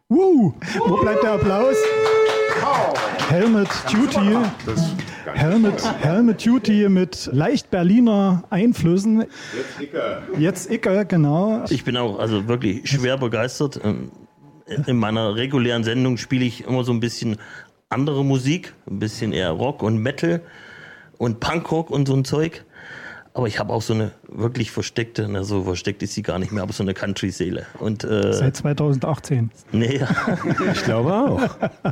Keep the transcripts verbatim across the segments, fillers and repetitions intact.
Woo! Wo bleibt der Applaus? Helmet Duty. Helmet, Helmet Duty mit leicht Berliner Einflüssen. Jetzt Icke. Jetzt Icke, genau. Ich bin auch also wirklich schwer begeistert. In meiner regulären Sendung spiele ich immer so ein bisschen andere Musik, ein bisschen eher Rock und Metal und Punkrock und so ein Zeug. Aber ich habe auch so eine wirklich versteckte, na so versteckt ist sie gar nicht mehr, aber so eine Country-Seele. Und, äh, Seit zweitausendachtzehn. Nee. Ich glaube auch.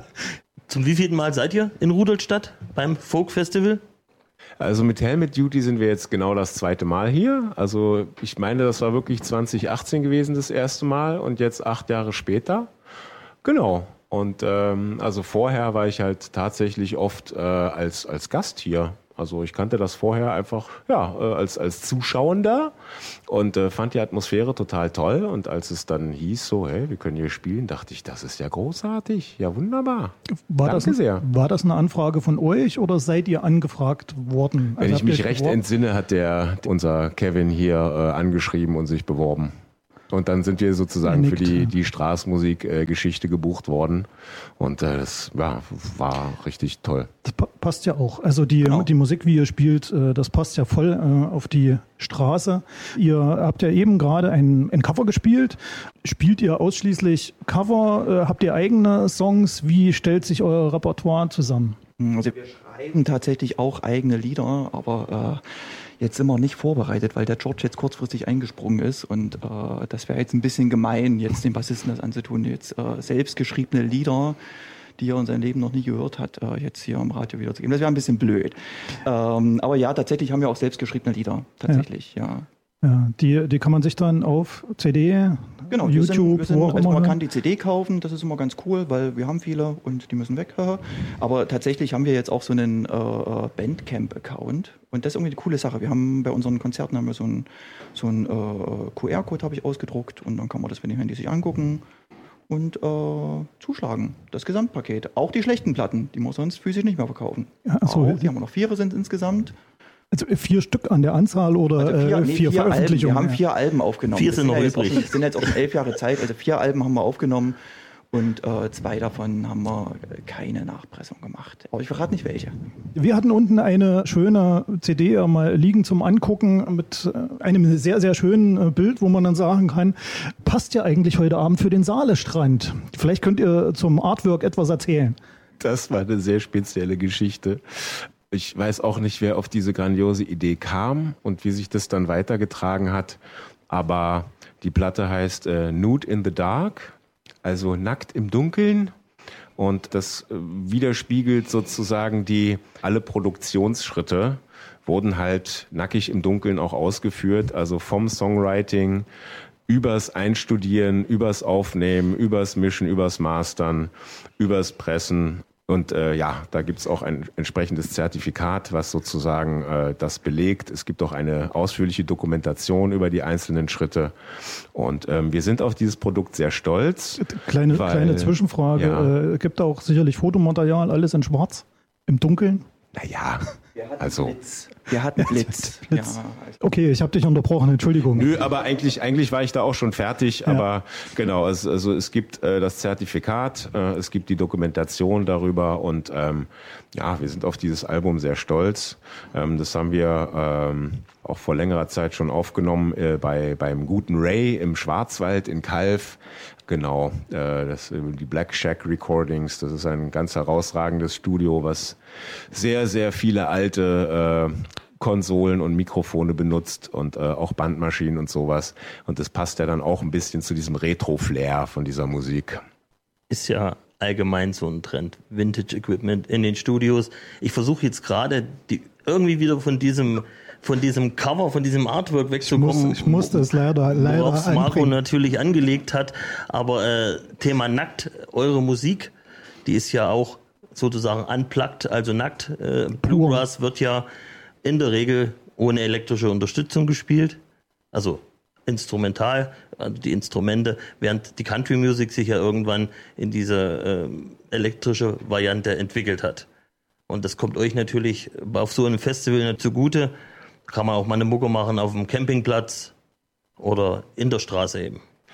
Zum wievielten Mal seid ihr in Rudolstadt beim Folk Festival? Also mit Helmet Duty sind wir jetzt genau das zweite Mal hier. Also ich meine, das war wirklich zwanzig achtzehn gewesen das erste Mal und jetzt acht Jahre später. Genau. Und ähm, also vorher war ich halt tatsächlich oft äh, als, als Gast hier. Also ich kannte das vorher einfach ja äh, als als Zuschauender und äh, fand die Atmosphäre total toll. Und als es dann hieß so, hey, wir können hier spielen, dachte ich, das ist ja großartig, ja wunderbar. War Danke das, sehr. War das eine Anfrage von euch oder seid ihr angefragt worden? Wenn Also ich habt mich ihr recht beworben? entsinne, hat der unser Kevin hier äh, angeschrieben und sich beworben. Und dann sind wir sozusagen für die, die Straßenmusik-Geschichte gebucht worden. Und äh, das ja, war richtig toll. Das pa- passt ja auch. Also die, Genau. die Musik, wie ihr spielt, äh, das passt ja voll äh, auf die Straße. Ihr habt ja eben gerade ein, ein Cover gespielt. Spielt ihr ausschließlich Cover? Äh, habt ihr eigene Songs? Wie stellt sich euer Repertoire zusammen? Also wir schreiben tatsächlich auch eigene Lieder, aber äh, jetzt sind wir nicht vorbereitet, weil der George jetzt kurzfristig eingesprungen ist und äh, das wäre jetzt ein bisschen gemein, jetzt den Bassisten das anzutun, jetzt äh, selbstgeschriebene Lieder, die er in seinem Leben noch nie gehört hat, äh, jetzt hier im Radio wiederzugeben. Das wäre ein bisschen blöd. Ähm, aber ja, tatsächlich haben wir auch selbstgeschriebene Lieder, tatsächlich, ja. ja. Ja, die, die kann man sich dann auf C D, Genau, wir YouTube, sind, wir sind, wo auch also immer. man kann die C D kaufen, das ist immer ganz cool, weil wir haben viele und die müssen weg. Aber tatsächlich haben wir jetzt auch so einen äh, Bandcamp-Account und das ist irgendwie eine coole Sache. Wir haben bei unseren Konzerten haben wir so einen so einen, äh, Q R-Code habe ich ausgedruckt und dann kann man das mit dem Handy sich angucken und äh, zuschlagen. Das Gesamtpaket. Auch die schlechten Platten, die muss man sonst physisch nicht mehr verkaufen. Ja, ach so. Auch, die haben wir noch vier sind insgesamt. Also vier Stück an der Anzahl oder Also vier, äh, nee, vier, vier Alben. Veröffentlichungen? Wir haben ja. vier Alben aufgenommen. Vier Das sind noch ja jetzt übrig. Auch, das sind jetzt auch schon elf Jahre Zeit. Also vier Alben haben wir aufgenommen und äh, zwei davon haben wir keine Nachpressung gemacht. Aber ich verrate nicht welche. Wir hatten unten eine schöne C D mal liegen zum Angucken mit äh, einem sehr, sehr schönen äh, Bild, wo man dann sagen kann, passt ja eigentlich heute Abend für den Saalestrand. Vielleicht könnt ihr zum Artwork etwas erzählen. Das war eine sehr spezielle Geschichte. Ich weiß auch nicht, wer auf diese grandiose Idee kam und wie sich das dann weitergetragen hat. Aber die Platte heißt äh, Nude in the Dark, also nackt im Dunkeln. Und das äh, widerspiegelt sozusagen die alle Produktionsschritte wurden halt nackig im Dunkeln auch ausgeführt. Also vom Songwriting übers Einstudieren, übers Aufnehmen, übers Mischen, übers Mastern, übers Pressen. Und äh, ja, da gibt's auch ein entsprechendes Zertifikat, was sozusagen äh, das belegt. Es gibt auch eine ausführliche Dokumentation über die einzelnen Schritte. Und ähm, wir sind auf dieses Produkt sehr stolz. Kleine, weil, kleine Zwischenfrage. Ja. Äh, gibt auch sicherlich Fotomaterial, alles in schwarz, im Dunkeln? Naja, Wir hatten also... Blitz. Wir hatten Blitz. Blitz. Ja, Okay, ich habe dich unterbrochen, Entschuldigung. Nö, aber eigentlich, eigentlich war ich da auch schon fertig. Ja. Aber genau, es, also es gibt äh, das Zertifikat, äh, es gibt die Dokumentation darüber und ähm, ja, wir sind auf dieses Album sehr stolz. Ähm, das haben wir ähm, auch vor längerer Zeit schon aufgenommen äh, bei beim guten Ray im Schwarzwald in Calw. Genau, äh, das, die Black Shack Recordings, das ist ein ganz herausragendes Studio, was sehr, sehr viele alte äh, Konsolen und Mikrofone benutzt und äh, auch Bandmaschinen und sowas. Und das passt ja dann auch ein bisschen zu diesem Retro-Flair von dieser Musik. Ist ja allgemein so ein Trend. Vintage-Equipment in den Studios. Ich versuche jetzt gerade die irgendwie wieder von diesem von diesem Cover, von diesem Artwork wegzukommen. Ich, muss, ich musste es leider, leider worauf's Marco einbringen. natürlich angelegt hat. Aber äh, Thema nackt, eure Musik, die ist ja auch sozusagen unplugged, also nackt. Äh, Bluegrass wird ja in der Regel ohne elektrische Unterstützung gespielt. Also instrumental, also die Instrumente, während die Country Music sich ja irgendwann in diese äh, elektrische Variante entwickelt hat. Und das kommt euch natürlich auf so einem Festival zugute. Kann man auch mal eine Mucke machen auf dem Campingplatz oder in der Straße eben.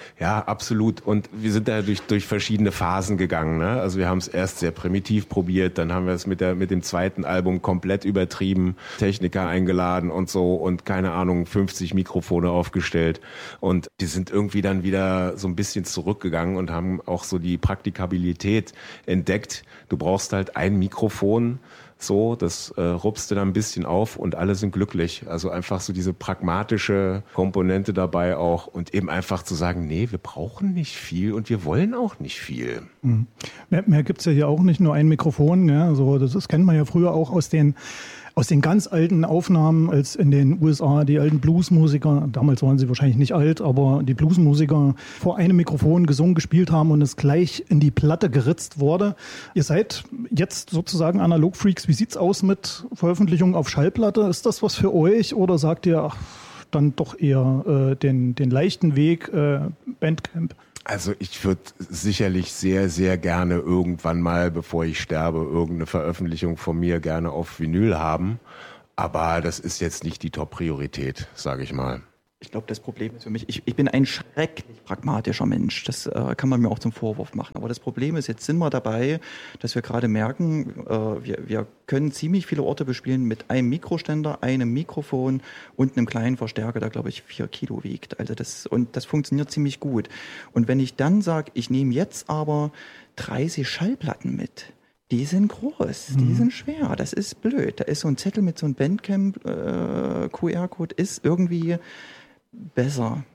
Ja, absolut. Und wir sind da durch, durch verschiedene Phasen gegangen. Ne? Also wir haben es erst sehr primitiv probiert, dann haben wir es mit der mit dem zweiten Album komplett übertrieben, Techniker eingeladen und so und keine Ahnung, fünfzig Mikrofone aufgestellt. Und die sind irgendwie dann wieder so ein bisschen zurückgegangen und haben auch so die Praktikabilität entdeckt. Du brauchst halt ein Mikrofon, so, das äh, rupst du dann ein bisschen auf und alle sind glücklich. Also einfach so diese pragmatische Komponente dabei auch und eben einfach zu sagen, nee, wir brauchen nicht viel und wir wollen auch nicht viel. Mhm. Mehr, mehr gibt's ja hier auch nicht, nur ein Mikrofon. Ja, also das, das kennt man ja früher auch aus den Aus den ganz alten Aufnahmen, als in den U S A die alten Bluesmusiker, damals waren sie wahrscheinlich nicht alt, aber die Bluesmusiker vor einem Mikrofon gesungen, gespielt haben und es gleich in die Platte geritzt wurde. Ihr seid jetzt sozusagen Analog-Freaks. Wie sieht's aus mit Veröffentlichung auf Schallplatte? Ist das was für euch oder sagt ihr, ach, dann doch eher äh, den, den leichten Weg, äh, Bandcamp? Also ich würde sicherlich sehr, sehr gerne irgendwann mal, bevor ich sterbe, irgendeine Veröffentlichung von mir gerne auf Vinyl haben. Aber das ist jetzt nicht die Top-Priorität, sage ich mal. Ich glaube, das Problem ist für mich, ich, ich bin ein schrecklich pragmatischer Mensch. Das äh, kann man mir auch zum Vorwurf machen. Aber das Problem ist, jetzt sind wir dabei, dass wir gerade merken, äh, wir, wir können ziemlich viele Orte bespielen mit einem Mikroständer, einem Mikrofon und einem kleinen Verstärker, der, glaube ich, vier Kilo wiegt. Also das, und das funktioniert ziemlich gut. Und wenn ich dann sage, ich nehme jetzt aber dreißig Schallplatten mit, die sind groß, die mhm. sind schwer, das ist blöd. Da ist so ein Zettel mit so einem Bandcamp-Q R-Code, ist irgendwie besser.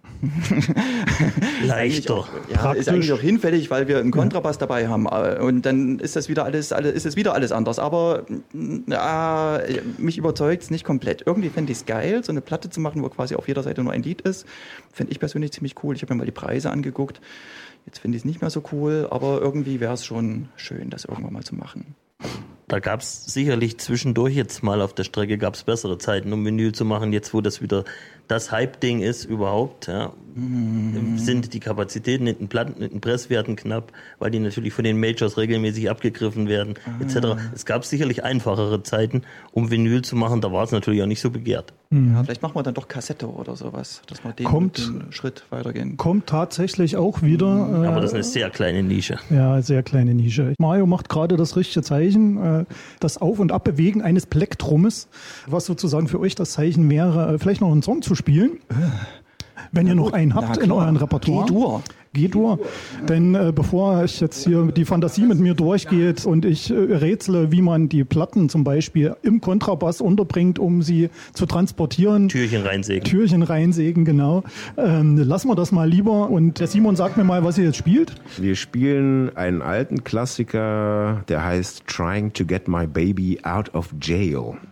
Leichter. Auch, ja, ist eigentlich auch hinfällig, weil wir einen Kontrabass ja. dabei haben. Und dann ist das wieder alles, alles ist es wieder alles anders. Aber ja, mich überzeugt es nicht komplett. Irgendwie fände ich es geil, so eine Platte zu machen, wo quasi auf jeder Seite nur ein Lied ist. Fände ich persönlich ziemlich cool. Ich habe mir mal die Preise angeguckt. Jetzt finde ich es nicht mehr so cool, aber irgendwie wäre es schon schön, das irgendwann mal zu machen. Da gab es sicherlich zwischendurch jetzt mal auf der Strecke gab es bessere Zeiten, um Vinyl zu machen. Jetzt, wo das wieder das Hype-Ding ist überhaupt, ja, mm. sind die Kapazitäten in den Platten, in den Presswerten knapp, weil die natürlich von den Majors regelmäßig abgegriffen werden, ah. et cetera. Es gab sicherlich einfachere Zeiten, um Vinyl zu machen. Da war es natürlich auch nicht so begehrt. Ja, vielleicht machen wir dann doch Kassette oder sowas, dass wir den, kommt, den Schritt weitergehen. Kommt tatsächlich auch wieder. Mhm. Aber das ist eine sehr kleine Nische. Ja, sehr kleine Nische. Mario macht gerade das richtige Zeichen, das Auf- und Abbewegen eines Plektrumes, was sozusagen für euch das Zeichen wäre, vielleicht noch einen Song zu spielen. Wenn ihr noch einen habt in eurem Repertoire. G-Dur. G-Dur. Denn äh, bevor ich jetzt hier die Fantasie mit mir durchgeht und ich äh, rätsle, wie man die Platten zum Beispiel im Kontrabass unterbringt, um sie zu transportieren. Türchen reinsägen. Türchen reinsägen, genau. Ähm, lassen wir das mal lieber. Und der Simon sagt mir mal, was ihr jetzt spielt. Wir spielen einen alten Klassiker, der heißt Trying to Get My Baby Out of Jail.